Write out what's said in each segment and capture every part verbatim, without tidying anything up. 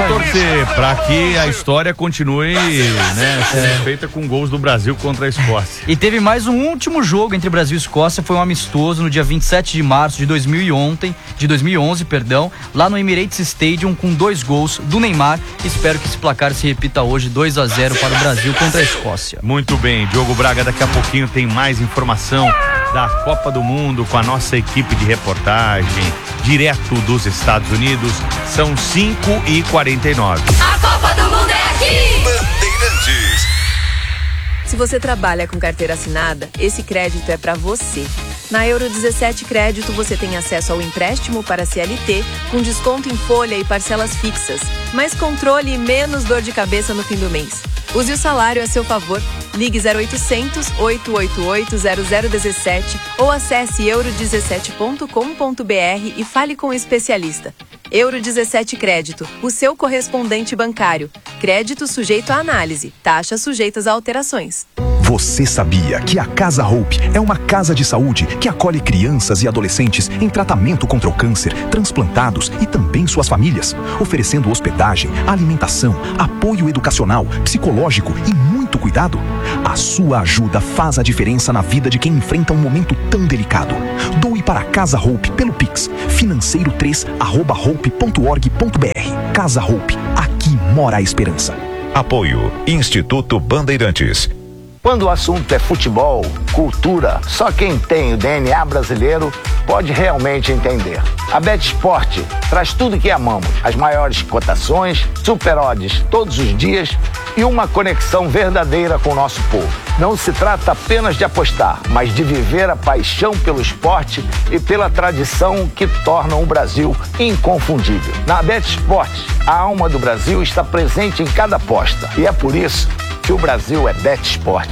torcer para que a história continue, né, sendo é. feita com gols do Brasil contra a Escócia. E teve mais um último jogo entre Brasil e Escócia, foi um amistoso no dia vinte e sete de março de dois mil e onze, de dois mil e onze, perdão, lá no Emirates Stadium com dois gols do Neymar. Espero que esse placar se repita hoje, dois a zero para o Brasil contra a Escócia. Muito bem, Diogo Braga daqui a pouquinho tem mais informação da Copa do Mundo com a nossa equipe de reportagem direto dos Estados Unidos. São cinco e quarenta e nove. A Copa do Mundo é aqui! Bandeirantes. Se você trabalha com carteira assinada, esse crédito é para você. Na Euro dezessete Crédito você tem acesso ao empréstimo para C L T com desconto em folha e parcelas fixas, mais controle e menos dor de cabeça no fim do mês. Use o salário a seu favor. Ligue zero oitocentos, oito oito oito, zero zero um sete ou acesse euro dezessete ponto com ponto br e fale com o especialista. Euro dezessete Crédito, o seu correspondente bancário. Crédito sujeito à análise, taxas sujeitas a alterações. Você sabia que a Casa Hope é uma casa de saúde que acolhe crianças e adolescentes em tratamento contra o câncer, transplantados e também suas famílias, oferecendo hospedagem, alimentação, apoio educacional, psicológico e muito cuidado? A sua ajuda faz a diferença na vida de quem enfrenta um momento tão delicado. Doe para a Casa Hope pelo Pix, financeiro três arroba hope ponto org ponto br. Casa Hope, aqui mora a esperança. Apoio Instituto Bandeirantes. Quando o assunto é futebol, cultura, só quem tem o D N A brasileiro pode realmente entender. A BetSport traz tudo que amamos, as maiores cotações, super odds todos os dias e uma conexão verdadeira com o nosso povo. Não se trata apenas de apostar, mas de viver a paixão pelo esporte e pela tradição que tornam o Brasil inconfundível. Na BetSport, a alma do Brasil está presente em cada aposta e é por isso que o Brasil é BetSport.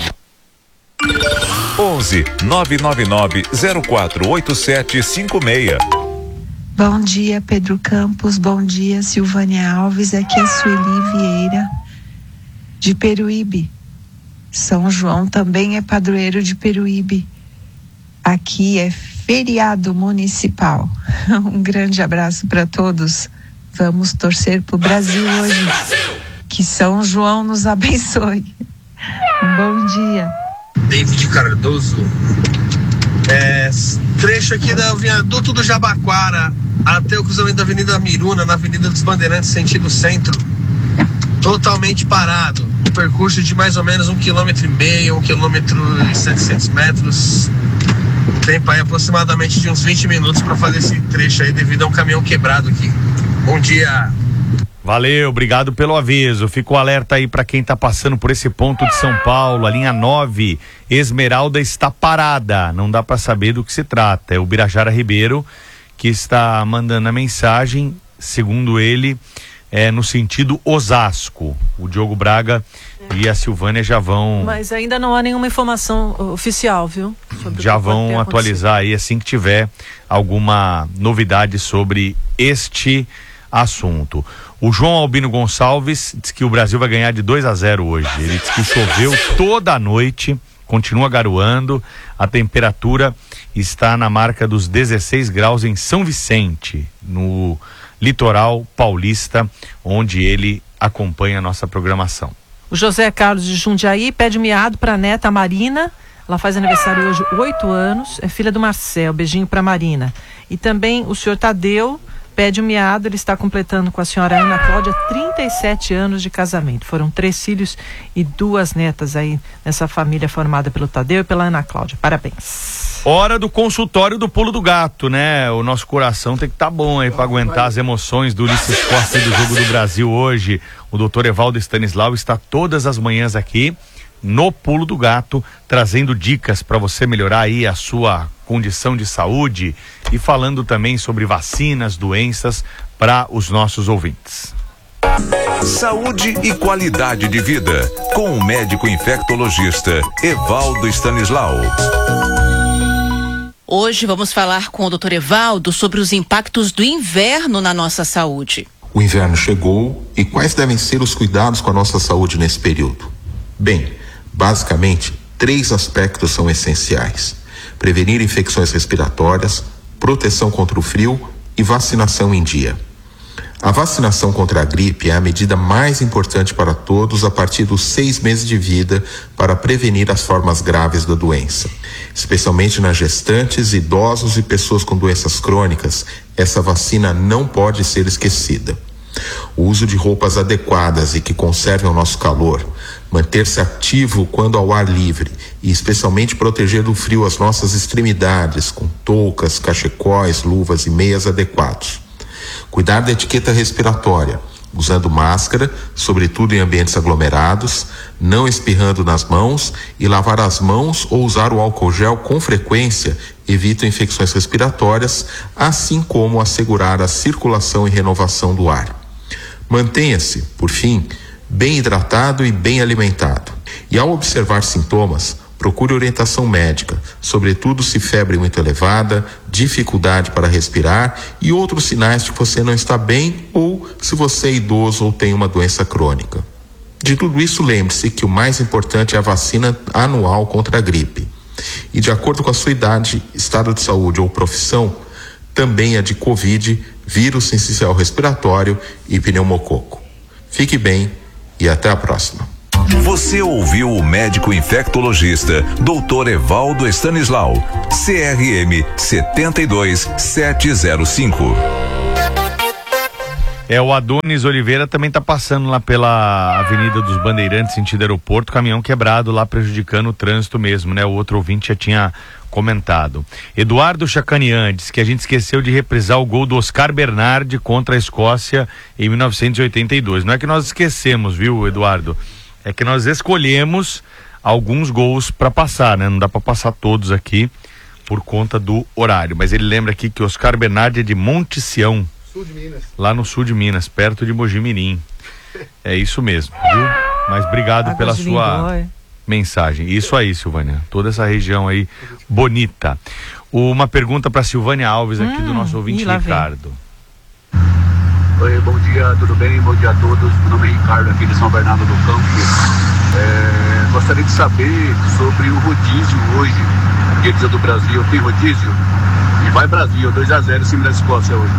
onze, nove nove nove, zero quatro oito sete cinco seis. Bom dia, Pedro Campos. Bom dia, Silvânia Alves. Aqui é Sueli Vieira, de Peruíbe. São João também é padroeiro de Peruíbe. Aqui é feriado municipal. Um grande abraço para todos. Vamos torcer pro Brasil hoje. Que São João nos abençoe. Um bom dia. David Cardoso. É, trecho aqui do viaduto do Jabaquara até o cruzamento da Avenida Miruna, na Avenida dos Bandeirantes, sentido centro. Totalmente parado. Um percurso de mais ou menos um quilômetro e meio, um quilômetro e setecentos metros. Tempo aí aproximadamente de uns vinte minutos para fazer esse trecho aí devido a um caminhão quebrado aqui. Bom dia. Valeu, obrigado pelo aviso. Fico alerta aí para quem tá passando por esse ponto de São Paulo, a linha nove, Esmeralda está parada, não dá para saber do que se trata. É o Birajara Ribeiro que está mandando a mensagem, segundo ele, é no sentido Osasco. O Diogo Braga é. e a Silvânia já vão... Mas ainda não há nenhuma informação oficial, viu? Sobre já vão atualizar aí assim que tiver alguma novidade sobre este assunto. O João Albino Gonçalves diz que o Brasil vai ganhar de dois a zero hoje. Ele diz que choveu toda a noite, continua garoando, a temperatura está na marca dos dezesseis graus em São Vicente, no litoral paulista, onde ele acompanha a nossa programação. O José Carlos de Jundiaí pede miado para a neta Marina. Ela faz aniversário hoje, oito anos, é filha do Marcel. Beijinho para Marina. E também o senhor Tadeu pede um miado, ele está completando com a senhora Ana Cláudia trinta e sete anos de casamento. Foram três filhos e duas netas aí nessa família formada pelo Tadeu e pela Ana Cláudia. Parabéns. Hora do consultório do Pulo do Gato, né? O nosso coração tem que estar tá bom aí para aguentar as emoções do Ulisses Costa e do Jogo do Brasil hoje. O doutor Evaldo Stanislau está todas as manhãs aqui no Pulo do Gato, trazendo dicas para você melhorar aí a sua condição de saúde e falando também sobre vacinas, doenças para os nossos ouvintes. Saúde e qualidade de vida, com o médico infectologista Evaldo Stanislau. Hoje vamos falar com o doutor Evaldo sobre os impactos do inverno na nossa saúde. O inverno chegou e quais devem ser os cuidados com a nossa saúde nesse período? Bem, basicamente, três aspectos são essenciais: prevenir infecções respiratórias, proteção contra o frio e vacinação em dia. A vacinação contra a gripe é a medida mais importante para todos a partir dos seis meses de vida para prevenir as formas graves da doença. Especialmente nas gestantes, idosos e pessoas com doenças crônicas, essa vacina não pode ser esquecida. O uso de roupas adequadas e que conservem o nosso calor, manter-se ativo quando ao ar livre e especialmente proteger do frio as nossas extremidades com toucas, cachecóis, luvas e meias adequados. Cuidar da etiqueta respiratória, usando máscara, sobretudo em ambientes aglomerados, não espirrando nas mãos e lavar as mãos ou usar o álcool gel com frequência evita infecções respiratórias, assim como assegurar a circulação e renovação do ar. Mantenha-se, por fim, bem hidratado e bem alimentado. E ao observar sintomas, procure orientação médica, sobretudo se febre muito elevada, dificuldade para respirar e outros sinais de que você não está bem ou se você é idoso ou tem uma doença crônica. De tudo isso, lembre-se que o mais importante é a vacina anual contra a gripe. E de acordo com a sua idade, estado de saúde ou profissão, também a de Covid, vírus sensicial respiratório e pneumococo. Fique bem e até a próxima. Você ouviu o médico infectologista doutor Evaldo Stanislau, C R M sete dois sete zero cinco. É, o Adonis Oliveira também está passando lá pela Avenida dos Bandeirantes, sentido aeroporto, caminhão quebrado lá prejudicando o trânsito mesmo, né? O outro ouvinte já tinha comentado. Eduardo Chacanian diz que a gente esqueceu de reprisar o gol do Oscar Bernardi contra a Escócia em mil novecentos e oitenta e dois. Não é que nós esquecemos, viu, Eduardo? É que nós escolhemos alguns gols para passar, né? Não dá para passar todos aqui por conta do horário. Mas ele lembra aqui que Oscar Bernardi é de Monte Sião, sul de Minas. Lá no sul de Minas, perto de Mogi Mirim. É isso mesmo, viu? Mas obrigado Águas pela sua Lindói. Mensagem. Isso aí, Silvânia. Toda essa região aí bonita. Uma pergunta para Silvânia Alves aqui hum, do nosso ouvinte Ricardo. Vem. Oi, bom dia, tudo bem? Bom dia a todos. Meu nome é Ricardo, aqui de São Bernardo do Campo. É, gostaria de saber sobre o rodízio hoje, dia dia do Brasil. Tem rodízio? E vai Brasil, dois a zero em cima da Escócia hoje.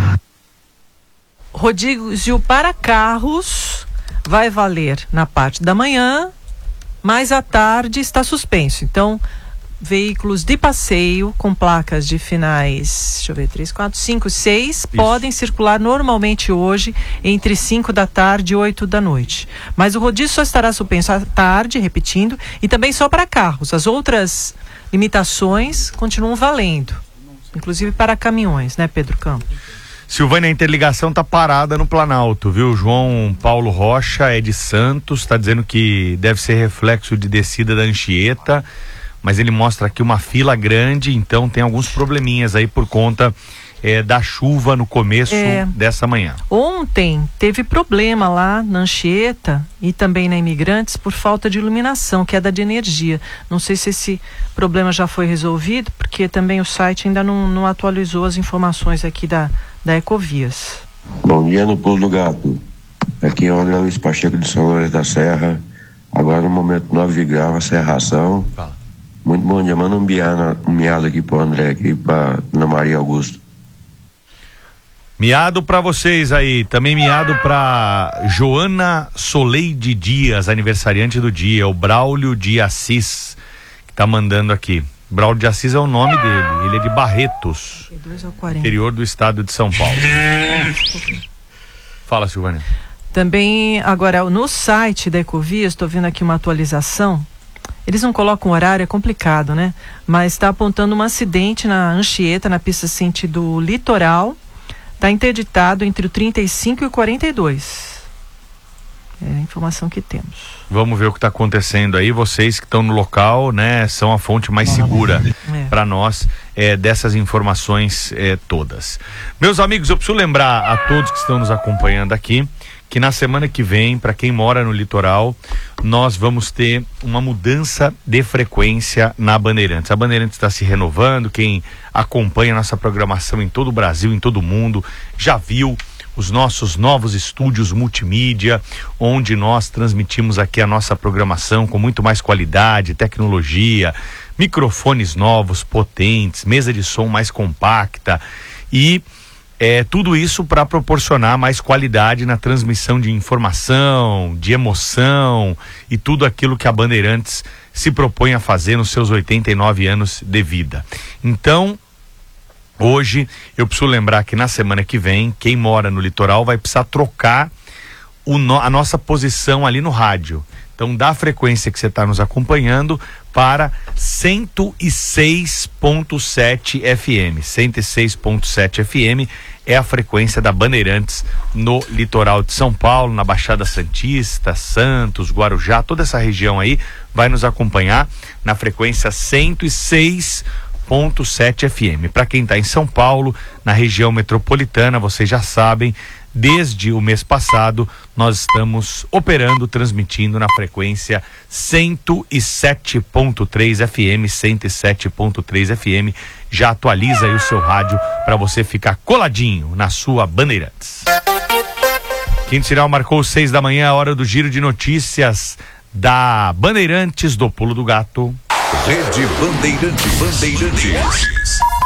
Rodízio para carros vai valer na parte da manhã, mas à tarde está suspenso. Então, veículos de passeio com placas de finais, deixa eu ver, três, quatro, cinco, seis, Isso. podem circular normalmente hoje entre cinco da tarde e oito da noite. Mas o rodízio só estará suspenso à tarde, repetindo, e também só para carros. As outras limitações continuam valendo, inclusive para caminhões, né, Pedro Campos? Silvânia, a interligação tá parada no Planalto, viu? João Paulo Rocha é de Santos, tá dizendo que deve ser reflexo de descida da Anchieta, mas ele mostra aqui uma fila grande, então tem alguns probleminhas aí por conta é, da chuva no começo é, dessa manhã. Ontem teve problema lá na Anchieta e também na Imigrantes por falta de iluminação, queda de energia. Não sei se esse problema já foi resolvido, porque também o site ainda não, não atualizou as informações aqui da, da Ecovias. Bom dia no Pulo do Gato. Aqui é o André Luiz Pacheco de São Lourenço da Serra. Agora no momento nove graus, a serração. Fala. Muito bom dia, manda um, biado, um miado aqui pro André, aqui pra Ana Maria Augusto. Miado pra vocês aí, também miado pra Joana Soleide Dias, aniversariante do dia, o Braulio de Assis, que tá mandando aqui. Braulio de Assis é o nome dele, ele é de Barretos, interior do estado de São Paulo. Fala, Silvânia. Também, agora, no site da Ecovias, estou vendo aqui uma atualização. Eles não colocam horário, é complicado, né? Mas está apontando um acidente na Anchieta, na pista sentido litoral. Está interditado entre o trinta e cinco e o quarenta e dois. É a informação que temos. Vamos ver o que está acontecendo aí. Vocês que estão no local, né, são a fonte mais segura é. para nós é, dessas informações é, todas. Meus amigos, eu preciso lembrar a todos que estão nos acompanhando aqui que na semana que vem, para quem mora no litoral, nós vamos ter uma mudança de frequência na Bandeirantes. A Bandeirantes está se renovando, quem acompanha a nossa programação em todo o Brasil, em todo o mundo, já viu os nossos novos estúdios multimídia, onde nós transmitimos aqui a nossa programação com muito mais qualidade, tecnologia, microfones novos, potentes, mesa de som mais compacta e É, tudo isso para proporcionar mais qualidade na transmissão de informação, de emoção e tudo aquilo que a Bandeirantes se propõe a fazer nos seus oitenta e nove anos de vida. Então, hoje eu preciso lembrar que na semana que vem, quem mora no litoral vai precisar trocar o no, a nossa posição ali no rádio. Então, da frequência que você está nos acompanhando para cento e seis ponto sete F M. cento e seis ponto sete F M é a frequência da Bandeirantes no litoral de São Paulo, na Baixada Santista, Santos, Guarujá, toda essa região aí vai nos acompanhar na frequência cento e seis ponto sete F M. Para quem está em São Paulo, na região metropolitana, vocês já sabem, desde o mês passado nós estamos operando, transmitindo na frequência cento e sete ponto três F M, cento e sete ponto três F M. Já atualiza aí o seu rádio para você ficar coladinho na sua Bandeirantes. Quinto sinal marcou seis da manhã, a hora do giro de notícias da Bandeirantes do Pulo do Gato. Rede Bandeirantes. Bandeirantes.